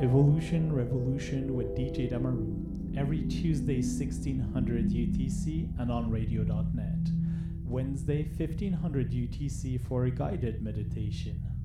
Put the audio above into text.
Evolution Revolution with DJ Damaru. Every Tuesday 1600 UTC and on radio.net. Wednesday 1500 UTC for a guided meditation.